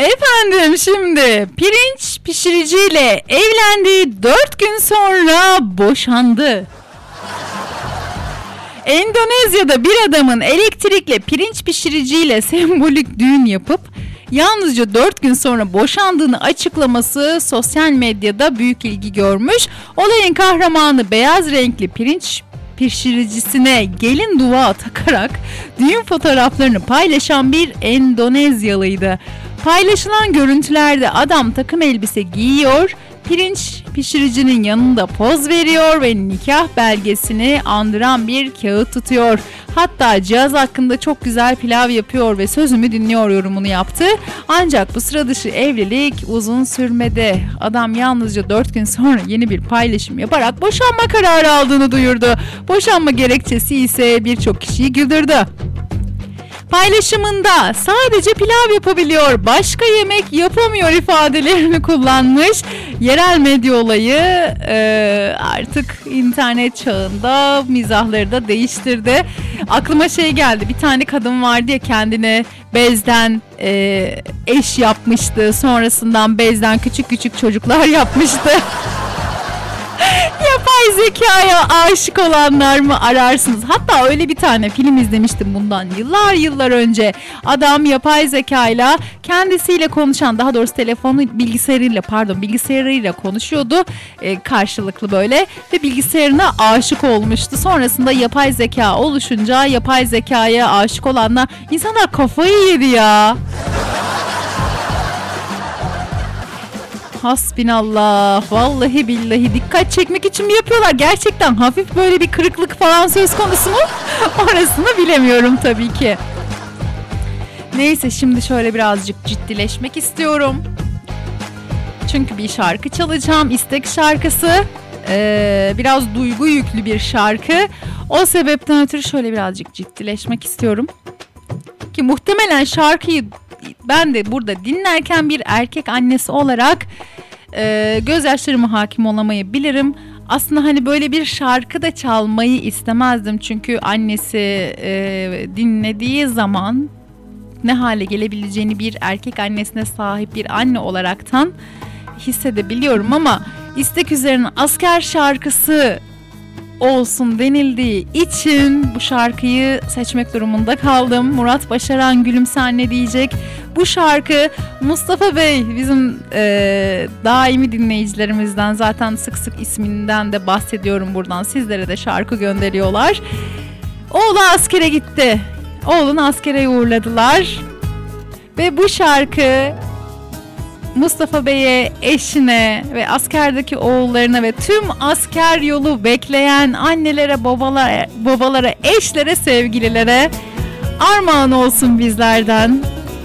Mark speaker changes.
Speaker 1: Efendim şimdi pirinç pişiriciyle evlendiği 4 gün sonra boşandı. Endonezya'da bir adamın elektrikle pirinç pişiriciyle sembolik düğün yapıp yalnızca 4 gün sonra boşandığını açıklaması sosyal medyada büyük ilgi görmüş. Olayın kahramanı beyaz renkli pirinç pişiricisine gelin duvağı takarak düğün fotoğraflarını paylaşan bir Endonezyalıydı. Paylaşılan görüntülerde adam takım elbise giyiyor, pirinç pişiricinin yanında poz veriyor ve nikah belgesini andıran bir kağıt tutuyor. Hatta cihaz hakkında çok güzel pilav yapıyor ve sözümü dinliyor yorumunu yaptı. Ancak bu sıra dışı evlilik uzun sürmedi. Adam yalnızca 4 gün sonra yeni bir paylaşım yaparak boşanma kararı aldığını duyurdu. Boşanma gerekçesi ise birçok kişiyi güldürdü. Paylaşımında sadece pilav yapabiliyor, başka yemek yapamıyor ifadelerini kullanmış. Yerel medya olayı artık internet çağında mizahları da değiştirdi. Aklıma şey geldi, bir tane kadın vardı ya kendine bezden eş yapmıştı. Sonrasından bezden küçük küçük çocuklar yapmıştı. Yapay zekaya aşık olanlar mı ararsınız? Hatta öyle bir tane film izlemiştim bundan yıllar önce. Adam yapay zekayla kendisiyle konuşan, daha doğrusu bilgisayarıyla konuşuyordu karşılıklı böyle ve bilgisayarına aşık olmuştu. Sonrasında yapay zeka oluşunca yapay zekaya aşık olanlar, insanlar kafayı yedi ya. Hasbinallah, vallahi billahi dikkat çekmek için mi yapıyorlar? Gerçekten hafif böyle bir kırıklık falan söz konusu mu? Orasını bilemiyorum tabii ki. Neyse, şimdi şöyle birazcık ciddileşmek istiyorum. Çünkü bir şarkı çalacağım, istek şarkısı. Biraz duygu yüklü bir şarkı. O sebepten ötürü şöyle birazcık ciddileşmek istiyorum. Ki muhtemelen şarkıyı ben de burada dinlerken bir erkek annesi olarak gözyaşlarıma hakim olamayabilirim. Aslında hani böyle bir şarkı da çalmayı istemezdim. Çünkü annesi dinlediği zaman ne hale gelebileceğini bir erkek annesine sahip bir anne olaraktan hissedebiliyorum. Ama istek üzerine asker şarkısı olsun denildiği için bu şarkıyı seçmek durumunda kaldım. Murat Başaran Gülümse Anne diyecek. Bu şarkı Mustafa Bey bizim daimi dinleyicilerimizden, zaten sık sık isminden de bahsediyorum buradan. Sizlere de şarkı gönderiyorlar. Oğlu askere gitti. Oğlunu askere uğurladılar. Ve bu şarkı Mustafa Bey'e, eşine ve askerdeki oğullarına ve tüm asker yolu bekleyen annelere, babalara, eşlere, sevgililere armağan olsun bizlerden.